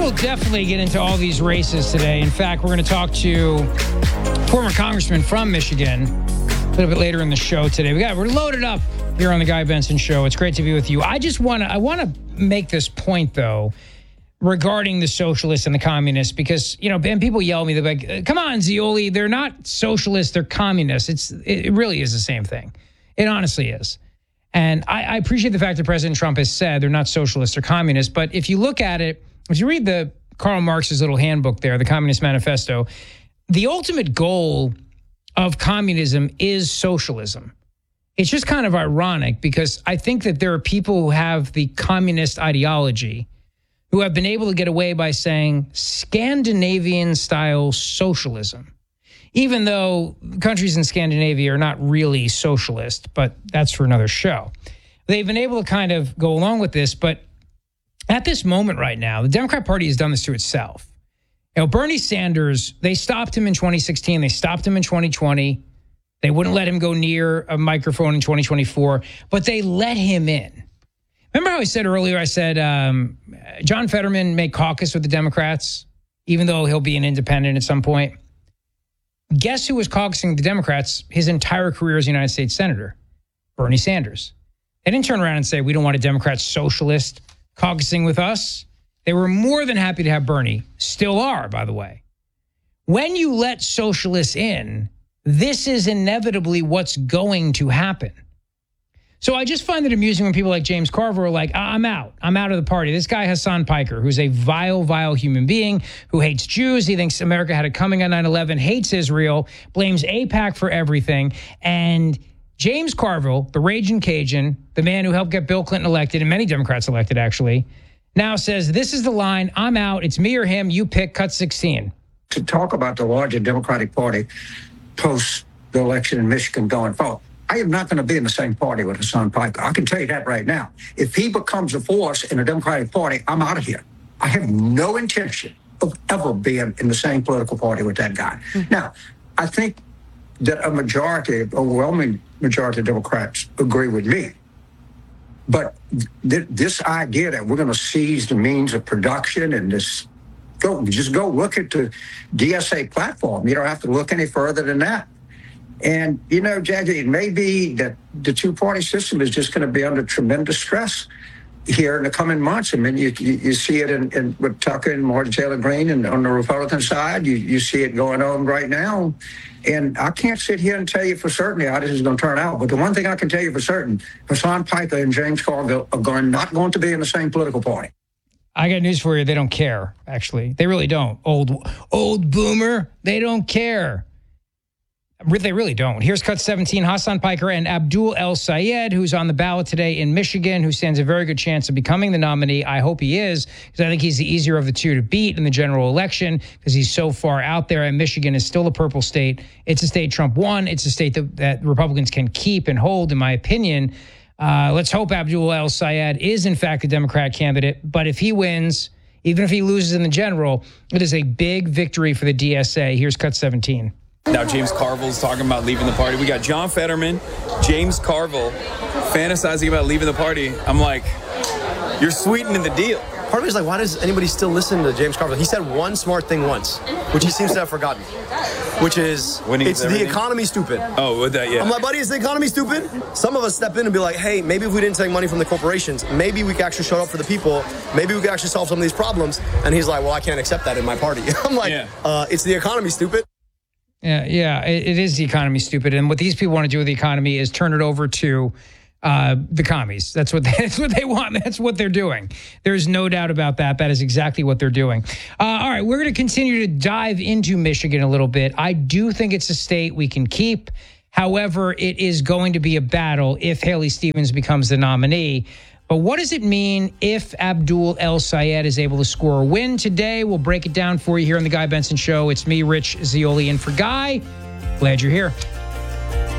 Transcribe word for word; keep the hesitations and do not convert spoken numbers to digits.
will definitely get into all these races today. In fact, we're going to talk to former congressman from Michigan a little bit later in the show today. We got we're loaded up here on the Guy Benson Show. It's great to be with you. I just want to I want to make this point though regarding the socialists and the communists, because you know, and people yell at me. They're like, "Come on, Zeoli, they're not socialists; they're communists." It's it really is the same thing. It honestly is. And I, I appreciate the fact that President Trump has said they're not socialists or communists. But if you look at it, if you read the Karl Marx's little handbook there, the Communist Manifesto, the ultimate goal of communism is socialism. It's just kind of ironic because I think that there are people who have the communist ideology who have been able to get away by saying Scandinavian-style socialism, even though countries in Scandinavia are not really socialist, but that's for another show. They've been able to kind of go along with this, but at this moment right now, the Democrat Party has done this to itself. You know, Bernie Sanders, they stopped him in twenty sixteen. They stopped him in twenty twenty. They wouldn't let him go near a microphone in twenty twenty-four, but they let him in. Remember how I said earlier, I said um, John Fetterman may caucus with the Democrats, even though he'll be an independent at some point. Guess who was caucusing with the Democrats his entire career as a United States Senator? Bernie Sanders. They didn't turn around and say, we don't want a Democrat socialist caucusing with us. They were more than happy to have Bernie. Still are, by the way. When you let socialists in, this is inevitably what's going to happen. So I just find it amusing when people like James Carver are like, I'm out. I'm out of the party. This guy, Hassan Piker, who's a vile, vile human being who hates Jews. He thinks America had it coming on nine eleven, hates Israel, blames AIPAC for everything. And James Carville, the raging Cajun, the man who helped get Bill Clinton elected and many Democrats elected, actually, now says, this is the line. I'm out. It's me or him. You pick. Cut sixteen. To talk about the larger Democratic Party post the election in Michigan going forward, I am not going to be in the same party with Hassan Piker. I can tell you that right now. If he becomes a force in the Democratic Party, I'm out of here. I have no intention of ever being in the same political party with that guy. Mm-hmm. Now, I think that a majority, overwhelming majority of Democrats agree with me. But th- this idea that we're going to seize the means of production and this, go just go look at the D S A platform. You don't have to look any further than that. And, you know, Jackie, it may be that the two-party system is just going to be under tremendous stress here in the coming months. I mean, you you, you see it in, in with Tucker and Martin Taylor Greene, and on the Republican side, you, you see it going on right now. And I can't sit here and tell you for certain how this is going to turn out. But the one thing I can tell you for certain, Hassan Piker and James Carville are going, not going to be in the same political party. I got news for you. They don't care, actually. They really don't. Old, old boomer, they don't care. They really don't. Here's cut seventeen, Hassan Piker and Abdul El Sayed, who's on the ballot today in Michigan, who stands a very good chance of becoming the nominee. I hope he is, because I think he's the easier of the two to beat in the general election, because he's so far out there, and Michigan is still a purple state. It's a state Trump won. It's a state that, that Republicans can keep and hold, in my opinion. Uh, let's hope Abdul El Sayed is, in fact, a Democrat candidate. But if he wins, even if he loses in the general, it is a big victory for the D S A. Here's cut seventeen. Now James Carville's talking about leaving the party. We got John Fetterman, James Carville fantasizing about leaving the party. I'm like, you're sweetening the deal. Part of me is like, why does anybody still listen to James Carville? He said one smart thing once, which he seems to have forgotten, which is, it's the economy stupid. Oh, with that, yeah. I'm like, buddy, is the economy stupid? Some of us step in and be like, hey, maybe if we didn't take money from the corporations, maybe we could actually show up for the people. Maybe we could actually solve some of these problems. And he's like, well, I can't accept that in my party. I'm like, yeah. uh, it's the economy stupid. Yeah, yeah, it, it is the economy stupid. And what these people want to do with the economy is turn it over to uh, the commies. That's what they, that's what they want. That's what they're doing. There's no doubt about that. That is exactly what they're doing. Uh, all right, we're going to continue to dive into Michigan a little bit. I do think it's a state we can keep. However, it is going to be a battle if Haley Stevens becomes the nominee. But what does it mean if Abdul El Sayed is able to score a win today? We'll break it down for you here on The Guy Benson Show. It's me, Rich Zeoli, in for Guy. Glad you're here.